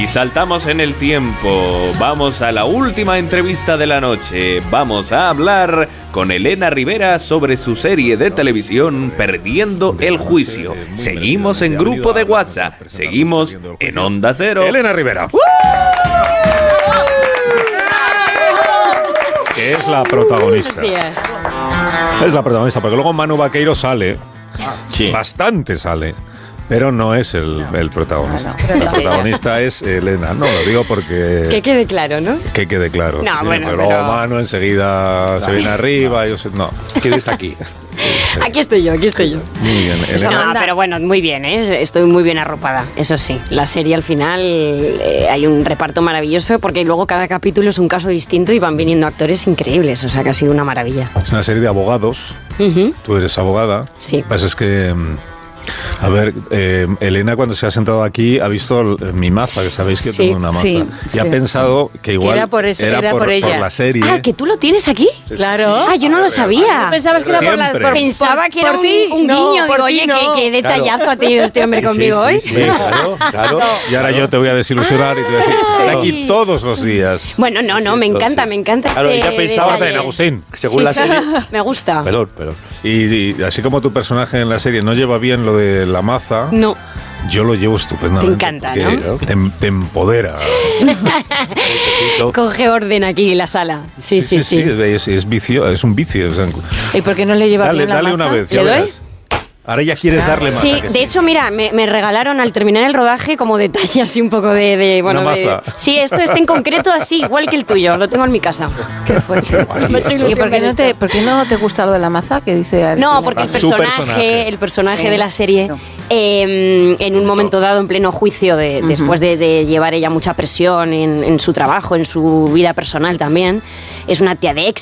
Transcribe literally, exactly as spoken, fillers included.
Y saltamos en el tiempo. Vamos a la última entrevista de la noche. Vamos a hablar con Elena Rivera sobre su serie de televisión Perdiendo el Juicio. Seguimos en grupo de WhatsApp. Seguimos en Onda Cero. Elena Rivera. Que es la protagonista. Buenos días. Es la protagonista, porque luego Manu Vaqueiro sale. Sí. Bastante sale. Pero no es el, el protagonista. No, no. La protagonista es Elena. No, lo digo porque... Que quede claro, ¿no? Que quede claro. No, sí, bueno, pero pero- luego Manu enseguida se viene arriba. Yo sé, no. ¿Quién está aquí? Aquí estoy yo, aquí estoy yo. Muy bien, Elena. No, pero bueno, muy bien, ¿eh? Estoy muy bien arropada, eso sí. La serie al final eh, hay un reparto maravilloso porque luego cada capítulo es un caso distinto y van viniendo actores increíbles, o sea que ha sido una maravilla. Es una serie de abogados. Uh-huh. Tú eres abogada. Sí. Lo que pasa es que... mm, A ver, eh, Elena cuando se ha sentado aquí ha visto el- mi maza, que sabéis que Sí, tengo una maza. sí, y sí. ha pensado que igual Que era por eso, era por ella. la serie. Ah, ¿que tú lo tienes aquí? Claro. Ah, yo no lo sabía. ¿Pensabas que era por la Siempre. por- Pensaba que era por un, ti? un No, guiño. por Digo, ti oye, no. qué, qué detallazo ha tenido este hombre Sí, conmigo sí, hoy. sí, sí, claro, claro. Y ahora yo te voy a desilusionar y te voy a decir, está aquí todos los días. Bueno, no, no, me Sí, encanta, sí. me encanta Claro, este ella pensaba- detalle. Ven, Agustín. Según Sí, la sí, serie... me gusta. Perdón, perdón. Y, y así como tu personaje en la serie no lleva bien lo de la maza, No, yo lo llevo estupendamente. Te encanta, porque ¿no? Te, te empodera. coge orden aquí en la sala. Sí, sí, sí. Es, es vicio, es un vicio. O sea, ¿Y por qué no le lleva dale bien la dale una maza? vez. ya ¿Le doy? verás. Ahora ya quieres darle más. Sí, de hecho, mira, me, me regalaron al terminar el rodaje como detalle así un poco de... de, bueno, Una de- maza. sí, esto está en concreto así, igual que el tuyo, lo tengo en mi casa. Qué fuerte. Me ha hecho ¿Y ilusión por qué, ver no esto. te, por qué no te gusta lo de la maza que dice Ares? No, porque el Su personaje, personaje. el personaje Sí. de la serie, No. eh, en un momento dado, en pleno juicio, de, después de, de llevar ella mucha presión en, en su trabajo, en su vida personal también, es una tía de éxito.